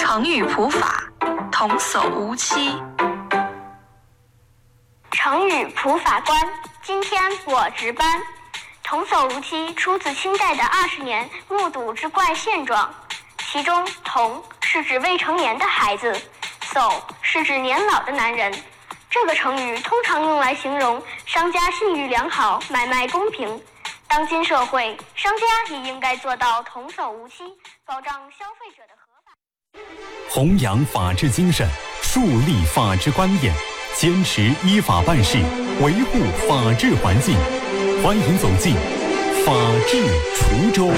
成语普法，童叟无欺。 成语普法官，今天我值班。童叟无欺出自清代的20年目睹之怪现状，其中童是指未成年的孩子，叟是指年老的男人。这个成语通常用来形容商家信誉良好，买卖公平。当今社会，商家也应该做到童叟无欺，保障消费者的合法。 弘扬法治精神，树立法治观念，坚持依法办事，维护法治环境。欢迎走进法治滁州。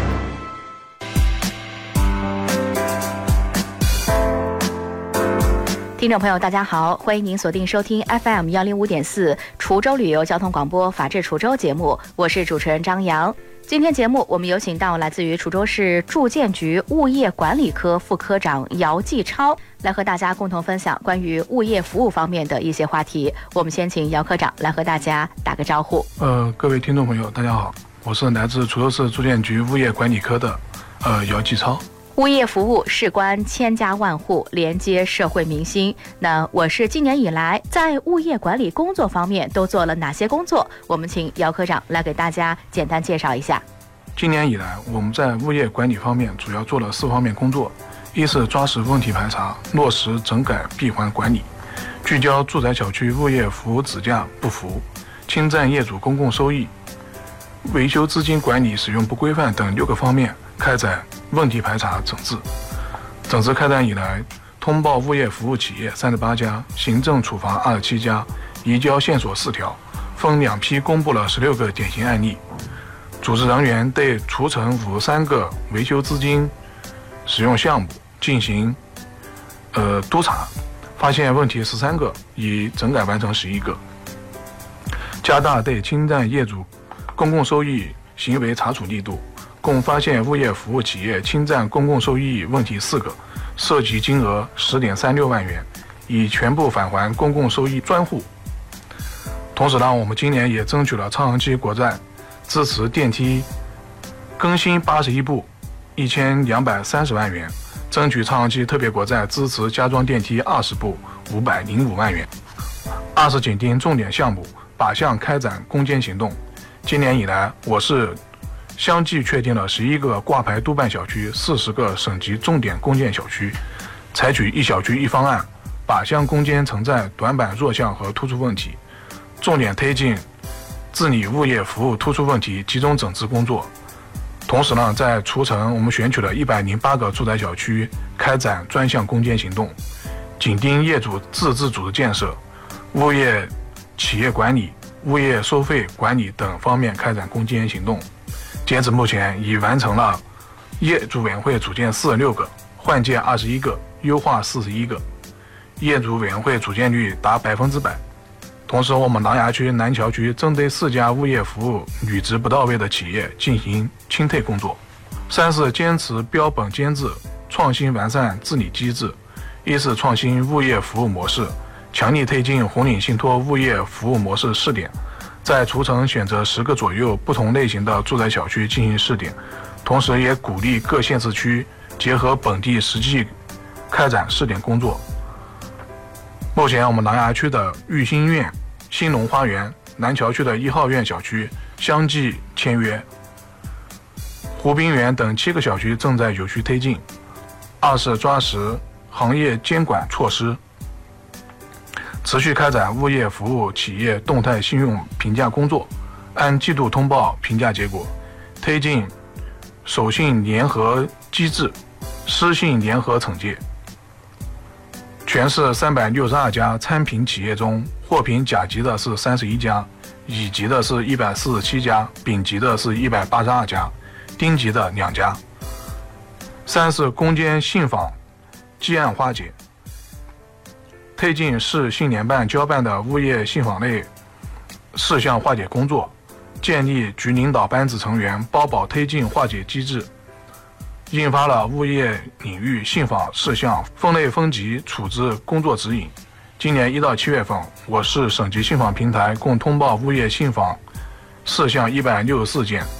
听众朋友大家好，欢迎您锁定收听 FM 105.4滁州旅游交通广播法治滁州节目，我是主持人张扬。今天节目我们有请到来自于滁州市住建局物业管理科副科长姚继超来和大家共同分享关于物业服务方面的一些话题。我们先请姚科长来和大家打个招呼。 各位听众朋友大家好，我是来自滁州市住建局物业管理科的姚继超。 物业服务事关千家万户，连接社会民心。那我市今年以来在物业管理工作方面都做了哪些工作？我们请姚科长来给大家简单介绍一下。 今年以来，我们在物业管理方面主要做了4方面工作：一是抓实问题排查，落实整改闭环管理，聚焦住宅小区物业服务质价不符、侵占业主公共收益、维修资金管理使用不规范等6个方面开展问题排查整治。整治开展以来，通报物业服务企业38家，行政处罚27家，移交线索4条，分2批公布了16个典型案例。组织人员对除成53个维修资金使用项目进行督查，发现问题13个，已整改完成11个。加大对侵占业主公共收益行为查处力度，共发现物业服务企业侵占公共收益问题4个，涉及金额10.36万元，已全部返还公共收益专户。同时呢，我们今年也争取了超长期国债，支持电梯更新81部，1230万元，争取超长期特别国债支持加装电梯20部，505万元。20紧盯重点项目靶向开展攻坚行动。今年以来，我市相继确定了11个挂牌督办小区，40个省级重点攻坚小区，采取一小区一方案，靶向攻坚存在短板弱项和突出问题，重点推进治理物业服务突出问题集中整治工作。同时呢，在滁城我们选取了108个住宅小区开展专项攻坚行动，紧盯业主自主的建设、物业企业管理、物业收费管理等方面开展攻坚行动。截止目前，已完成了业主委员会组建46个，换届21个，优化41个，业主委员会组建率达100%。同时，我们琅琊区南桥区针对4家物业服务履职不到位的企业进行清退工作。3是坚持标本兼治，创新完善治理机制。一是创新物业服务模式，强力推进红岭信托物业服务模式试点，在滁城选择10个左右不同类型的住宅小区进行试点，同时也鼓励各县市区结合本地实际开展试点工作。目前我们琅琊区的裕兴苑、兴隆花园、南桥区的1号院小区相继签约，湖滨园等7个小区正在有序推进。2是抓实行业监管措施，持续开展物业服务企业动态信用评价工作，按季度通报评价结果，推进守信联合机制，失信联合惩戒。全市362家参评企业中，获评甲级的是31家，乙级的是147家，丙级的是182家，丁级的2家。3是攻坚信访积案化解，推进市信联办交办的物业信访类事项化解工作，建立局领导班子成员包保推进化解机制，印发了物业领域信访事项分类分级处置工作指引。今年1到7月份，我市省级信访平台共通报物业信访事项164件，